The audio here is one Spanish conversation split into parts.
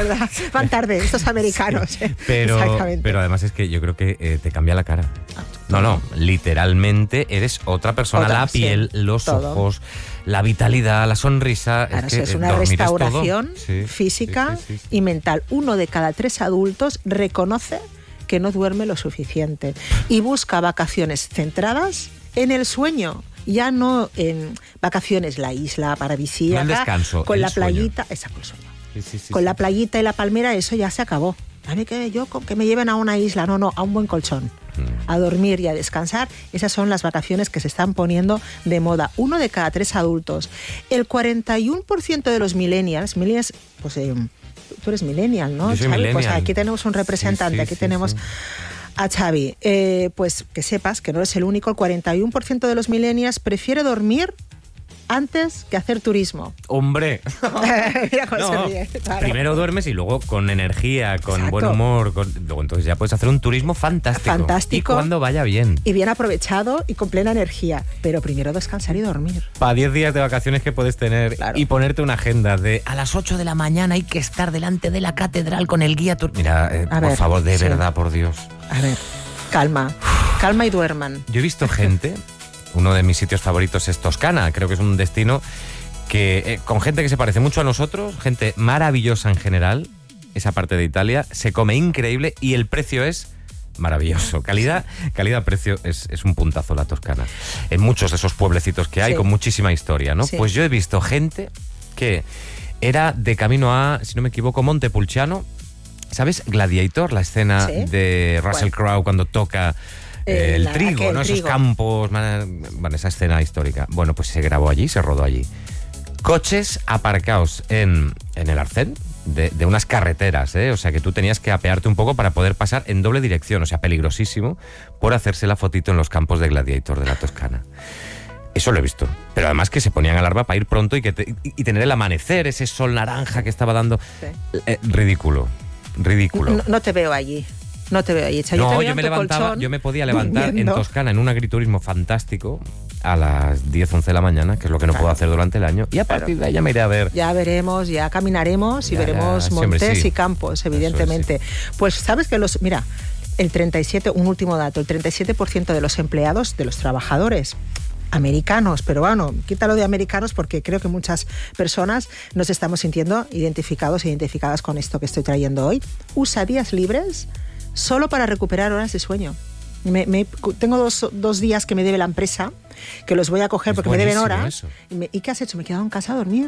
¿verdad? Van tarde estos americanos. Sí, pero además es que yo creo que te cambia la cara. No, literalmente eres otra persona. La piel, los ojos, la vitalidad, la sonrisa. Claro, es una restauración física y mental. 1 de cada 3 adultos reconoce que no duerme lo suficiente y busca vacaciones centradas en el sueño. Ya no en vacaciones, la isla paradisíaca, no el descanso, con el la playita, sueño. exacto, el sueño. Con la playita y la palmera, eso ya se acabó. A mí que me lleven a una isla, no, a un buen colchón, a dormir y a descansar. Esas son las vacaciones que se están poniendo de moda. 1 de cada 3 adultos. El 41% de los millennials, pues tú eres millennial, ¿no? Yo soy Xavi? millennial. Pues aquí tenemos un representante, aquí tenemos a Xavi. Pues que sepas que no eres el único. El 41% de los millennials prefiere dormir antes que hacer turismo. ¡Hombre! Mira cómo se ríe, claro. Primero duermes y luego con energía, con buen humor, luego entonces ya puedes hacer un turismo fantástico. Y cuando vaya bien. Y bien aprovechado y con plena energía. Pero primero descansar y dormir. Para 10 días de vacaciones que puedes tener y ponerte una agenda de a las 8 de la mañana hay que estar delante de la catedral con el guía. Mira, por favor, de verdad, por Dios. A ver, calma y duerman. Yo he visto gente... Uno de mis sitios favoritos es Toscana. Creo que es un destino que con gente que se parece mucho a nosotros, gente maravillosa en general, esa parte de Italia, se come increíble y el precio es maravilloso. Calidad-precio es un puntazo la Toscana. En muchos de esos pueblecitos que hay con muchísima historia, ¿no? Pues yo he visto gente que era de camino a, si no me equivoco, Montepulciano. ¿Sabes? Gladiator, la escena de Russell Crowe cuando toca... el trigo, ¿no? Esos campos, esa escena histórica. Bueno, pues se grabó allí, se rodó allí. Coches aparcados en el arcén de unas carreteras, ¿eh? O sea que tú tenías que apearte un poco para poder pasar en doble dirección, o sea, peligrosísimo, por hacerse la fotito en los campos de Gladiator de la Toscana. Eso lo he visto. Pero además que se ponían alarma para ir pronto y tener el amanecer, ese sol naranja que estaba dando. Ridículo. No te veo allí. No te veo ahí, Echa. No, yo me podía levantar en Toscana en un agriturismo fantástico a las 10, 11 de la mañana, que es lo que no puedo hacer durante el año, y a partir de ahí ya me iré a ver. Ya veremos, ya caminaremos y veremos montes y campos, evidentemente. Pues sabes que mira, el 37, un último dato, el 37% de los empleados, de los trabajadores americanos, pero bueno, quítalo de americanos porque creo que muchas personas nos estamos sintiendo identificadas con esto que estoy trayendo hoy, usa días libres solo para recuperar horas de sueño. Tengo dos días que me debe la empresa, que los voy a coger porque me deben horas. ¿Y qué has hecho? Me he quedado en casa a dormir.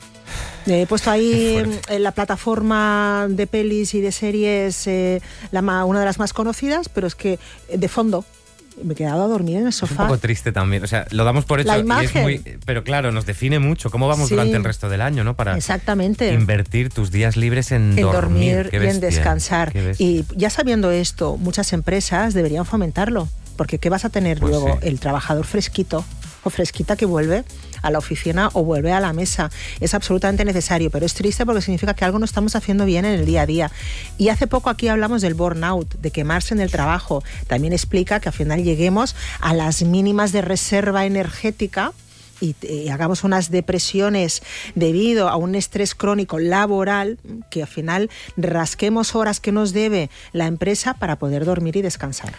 He puesto ahí en la plataforma de pelis y de series una de las más conocidas, pero es que de fondo me he quedado a dormir en el sofá. Es un poco triste también, o sea, lo damos por hecho. La imagen. Y pero claro, nos define mucho cómo vamos durante el resto del año, ¿no? Para invertir tus días libres en dormir y en descansar. Y ya sabiendo esto, muchas empresas deberían fomentarlo, porque ¿qué vas a tener luego? El trabajador fresquito o fresquita que vuelve a la oficina o vuelve a la mesa. Es absolutamente necesario, pero es triste porque significa que algo no estamos haciendo bien en el día a día. Y hace poco aquí hablamos del burnout, de quemarse en el trabajo. También explica que al final lleguemos a las mínimas de reserva energética y hagamos unas depresiones debido a un estrés crónico laboral, que al final rasquemos horas que nos debe la empresa para poder dormir y descansar.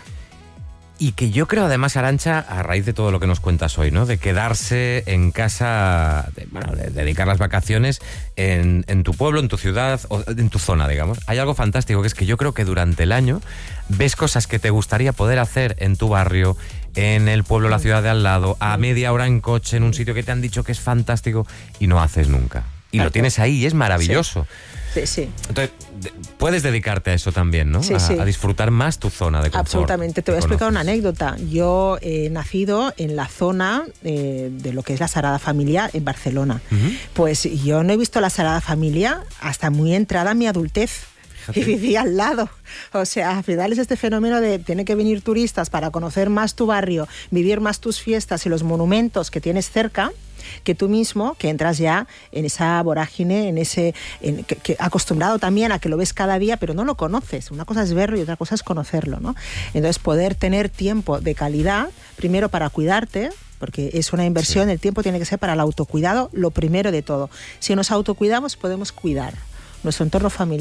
Y que yo creo, además, Arantxa, a raíz de todo lo que nos cuentas hoy, ¿no? De quedarse en casa, de dedicar las vacaciones en tu pueblo, en tu ciudad o en tu zona, digamos. Hay algo fantástico, que es que yo creo que durante el año ves cosas que te gustaría poder hacer en tu barrio, en el pueblo, la ciudad de al lado, a media hora en coche, en un sitio que te han dicho que es fantástico y no haces nunca. Y lo tienes ahí y es maravilloso. Sí. Entonces, puedes dedicarte a eso también, ¿no? A disfrutar más tu zona de confort. Absolutamente. Te voy a explicar una anécdota. Yo he nacido en la zona de lo que es la Sagrada Familia en Barcelona. Pues yo no he visto la Sagrada Familia hasta muy entrada en mi adultez. Fíjate. Y vivía al lado. O sea, al final es este fenómeno de tienen que venir turistas para conocer más tu barrio, vivir más tus fiestas y los monumentos que tienes cerca, que tú mismo, que entras ya en esa vorágine, que acostumbrado también a que lo ves cada día, pero no lo conoces. Una cosa es verlo y otra cosa es conocerlo, ¿no? Entonces, poder tener tiempo de calidad, primero para cuidarte, porque es una inversión, el tiempo tiene que ser para el autocuidado, lo primero de todo. Si nos autocuidamos, podemos cuidar nuestro entorno familiar.